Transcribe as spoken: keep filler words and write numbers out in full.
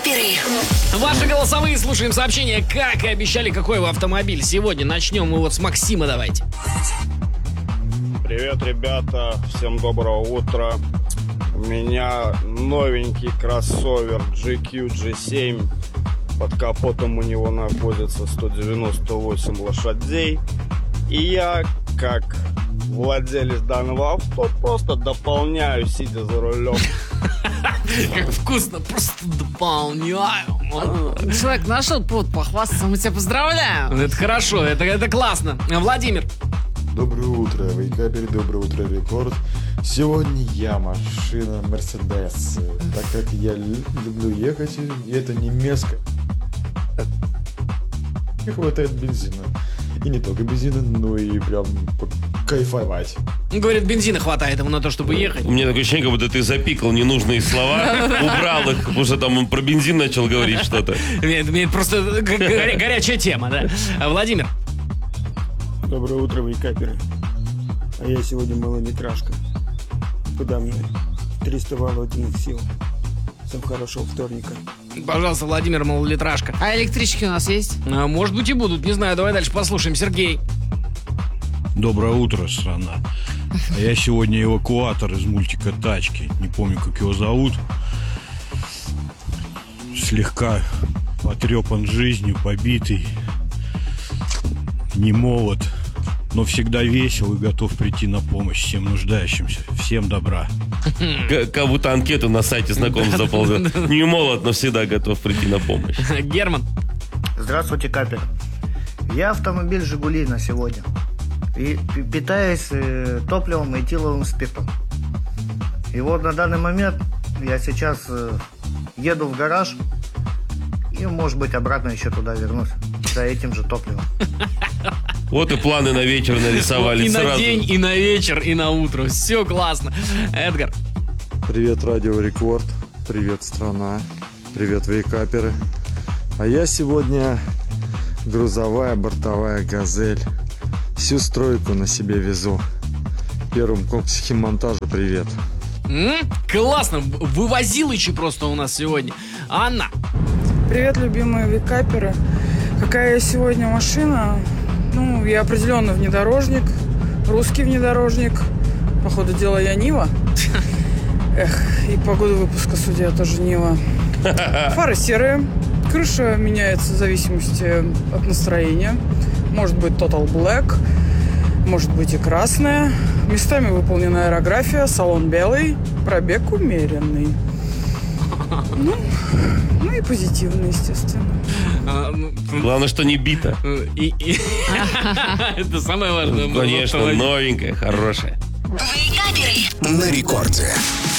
Вейкаперы. Ваши голосовые слушаем сообщения. Как и обещали, какой вы автомобиль. Сегодня начнем мы вот с Максима, давайте. Привет, ребята. Всем доброго утра. У меня новенький кроссовер джи кью джи семь. Под капотом у него находится сто девяносто восемь лошадей. И я, как владелец данного авто, просто дополняю, сидя за рулем. Как вкусно, просто дополняю. Человек нашел повод похвастаться, мы тебя поздравляем. Это хорошо, это, это классно. Владимир. Доброе утро, Вейкаперы, доброе утро, Рекорд. Сегодня я машина Мерседес, так как я люблю ехать, и это немецкая. Не хватает бензина. И не только бензина, но и прям кайфовать. Говорит, бензина хватает ему на то, чтобы ехать. У меня такое ощущение, как будто ты запикал ненужные слова, убрал их, потому что там он про бензин начал говорить что-то. Это просто горя- горячая тема, да. Владимир. Доброе утро, Вейкаперы. А я сегодня малолитражка. Куда мне? триста волотиных сил. Всем хорошего вторника. Пожалуйста, Владимир, малолитражка. А электрички у нас есть? А, может быть и будут, не знаю. Давай дальше послушаем. Сергей. Доброе утро, страна. А я сегодня эвакуатор из мультика «Тачки». Не помню, как его зовут. Слегка потрепан жизнью, побитый. Не молод, но всегда весел и готов прийти на помощь всем нуждающимся. Всем добра. К- Как будто анкету на сайте знакомств заполнил. Не молод, но всегда готов прийти на помощь. Герман. Здравствуйте, Капер. Я автомобиль «Жигули» на сегодня. И пи- питаюсь э, топливом и этиловым спиртом. И вот на данный момент я сейчас э, еду в гараж и, может быть, обратно еще туда вернусь за этим же топливом. Вот и планы на вечер нарисовали И на сразу. день, и на вечер, и на утро. Все классно. Эдгар. Привет, Радио Рекорд. Привет, страна. Привет, Вейкаперы. А я сегодня грузовая бортовая «Газель». Всю стройку на себе везу. Первым комплексе монтажа привет. М? Классно. Вывозилычи просто у нас сегодня. Анна. Привет, любимые вейкаперы. Какая сегодня машина? Ну, я определенно внедорожник. Русский внедорожник. По ходу дела я Нива. Эх, и по году выпуска, судя, тоже Нива. Фары серые. Крыша меняется в зависимости от настроения. Может быть Total Black, может быть и красная. Местами выполнена аэрография, салон белый, пробег умеренный. Ну, ну и позитивно, естественно. А, ну, Главное, что не бита. и- и- Это самое важное. Конечно, новенькая, хорошая. Вейкаперы. На рекорде.